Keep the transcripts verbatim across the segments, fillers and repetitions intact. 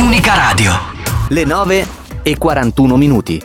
Unica Radio. Le nove e quarantuno minuti.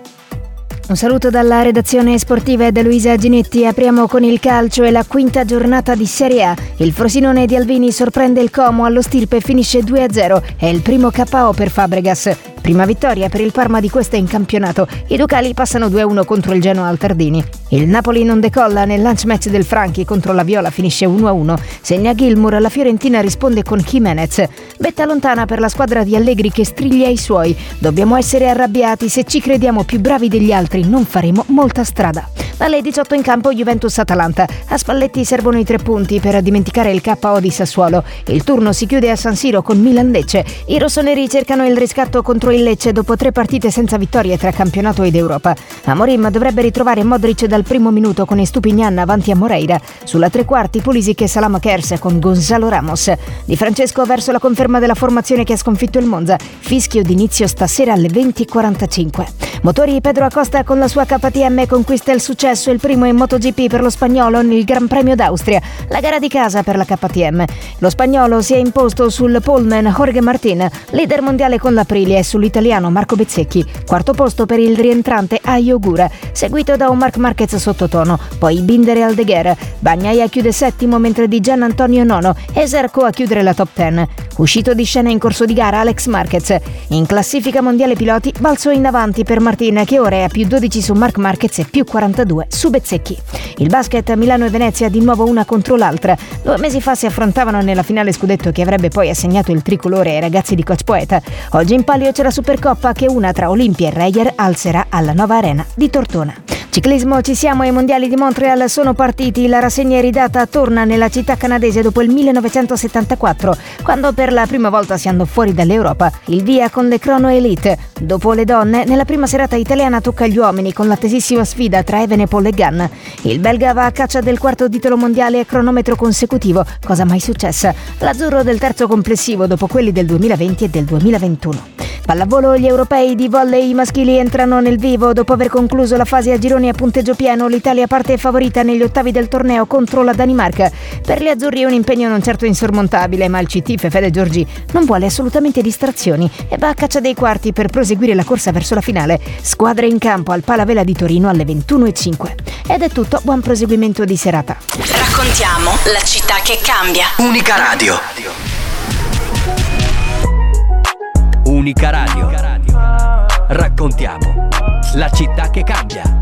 Un saluto dalla redazione sportiva e da Luisa Ginetti. Apriamo con il calcio e la quinta giornata di Serie A. Il Frosinone di Albini sorprende il Como allo Stirpe e finisce due a zero. È il primo K O per Fabregas. Prima vittoria per il Parma di questa in campionato. I Ducali passano due a uno contro il Genoa al Tardini. Il Napoli non decolla nel lunch match del Franchi contro la Viola, finisce uno a uno. Segna Gilmour, la Fiorentina risponde con Jimenez. Betta lontana per la squadra di Allegri che striglia i suoi. Dobbiamo essere arrabbiati, se ci crediamo più bravi degli altri non faremo molta strada. Dalle diciotto in campo Juventus-Atalanta. A Spalletti servono i tre punti per dimenticare il K O di Sassuolo. Il turno si chiude a San Siro con Milan-Lecce. I rossoneri cercano il riscatto contro il Lecce dopo tre partite senza vittorie tra campionato ed Europa. Amorim dovrebbe ritrovare Modric dal primo minuto con Estupignan avanti a Moreira. Sulla tre quarti Pulisic e Salamakers con Gonzalo Ramos. Di Francesco verso la conferma della formazione che ha sconfitto il Monza. Fischio d'inizio stasera alle venti e quarantacinque. Motori Pedro Acosta con la sua K T M conquista il successo, il primo in MotoGP per lo spagnolo nel Gran Premio d'Austria, la gara di casa per la K T M. Lo spagnolo si è imposto sul Pullman Jorge Martin, leader mondiale con l'Aprilia, e sull'italiano Marco Bezzecchi. Quarto posto per il rientrante Ayo Gura, seguito da un Marc Marquez sottotono, poi Binder e Aldeguer. Bagnaia chiude settimo mentre Di Gian Antonio nono e Zarco a chiudere la top dieci. Uscito di scena in corso di gara Alex Marquez. In classifica mondiale piloti balzo in avanti per Martin che ora è a più dodici su Marc Marquez e più quarantadue su Bezzecchi. Il basket Milano e Venezia di nuovo una contro l'altra. Due mesi fa si affrontavano nella finale scudetto che avrebbe poi assegnato il tricolore ai ragazzi di Coach Poeta. Oggi in palio c'è la Supercoppa che una tra Olimpia e Reyer alzerà alla nuova arena di Tortona. Ciclismo, ci siamo ai mondiali di Montreal, sono partiti, la rassegna iridata torna nella città canadese dopo il millenovecentosettantaquattro, quando per la prima volta si andò fuori dall'Europa. Il via con le crono elite. Dopo le donne, nella prima serata italiana tocca agli uomini con l'attesissima sfida tra Evenepoel e Gunn. Il belga va a caccia del quarto titolo mondiale a cronometro consecutivo, cosa mai successa. L'azzurro del terzo complessivo dopo quelli del duemilaventi e del duemilaventuno. Pallavolo, gli europei di volley maschili entrano nel vivo dopo aver concluso la fase a gironi a punteggio pieno. L'Italia parte favorita negli ottavi del torneo contro la Danimarca. Per gli azzurri è un impegno non certo insormontabile, ma il C T Fede Giorgi non vuole assolutamente distrazioni e va a caccia dei quarti per proseguire la corsa verso la finale. Squadre in campo al Palavela di Torino alle ventuno e cinque. Ed è tutto, buon proseguimento di serata. Raccontiamo la città che cambia. Unica Radio. Unica Radio. Raccontiamo la città che cambia.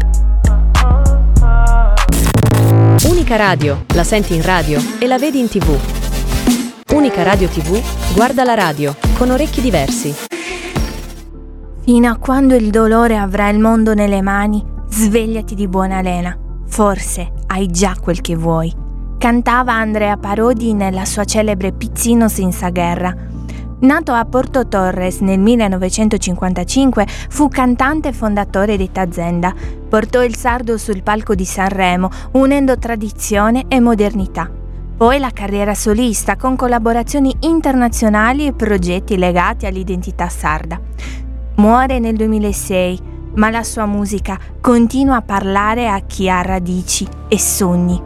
Unica Radio, la senti in radio e la vedi in tivù. Unica Radio tivù, guarda la radio con orecchi diversi. Fino a quando il dolore avrà il mondo nelle mani, svegliati di buona lena. Forse hai già quel che vuoi. Cantava Andrea Parodi nella sua celebre Pizzino senza guerra. Nato a Porto Torres nel millenovecentocinquantacinque, fu cantante e fondatore detta azienda. Portò il sardo sul palco di Sanremo, unendo tradizione e modernità. Poi la carriera solista con collaborazioni internazionali e progetti legati all'identità sarda. Muore nel duemilasei, ma la sua musica continua a parlare a chi ha radici e sogni.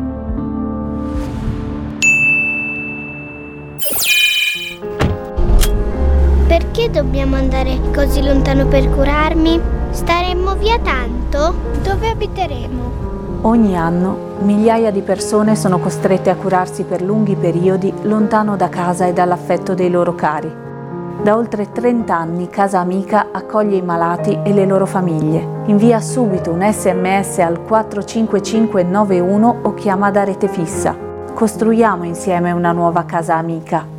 Perché dobbiamo andare così lontano per curarmi? Staremmo via tanto? Dove abiteremo? Ogni anno migliaia di persone sono costrette a curarsi per lunghi periodi lontano da casa e dall'affetto dei loro cari. Da oltre trenta anni Casa Amica accoglie i malati e le loro famiglie. Invia subito un sms al quattro cinque cinque nove uno o chiama da rete fissa. Costruiamo insieme una nuova Casa Amica.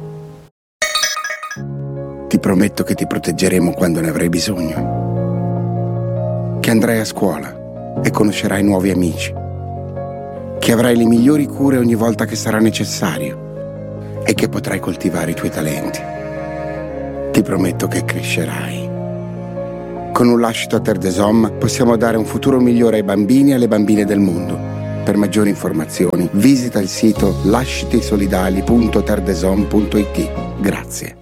Ti prometto che ti proteggeremo quando ne avrai bisogno. Che andrai a scuola e conoscerai nuovi amici. Che avrai le migliori cure ogni volta che sarà necessario e che potrai coltivare i tuoi talenti. Ti prometto che crescerai. Con un lascito a Terre des Hommes possiamo dare un futuro migliore ai bambini e alle bambine del mondo. Per maggiori informazioni visita il sito lascitisolidali punto terre des hommes punto it. Grazie.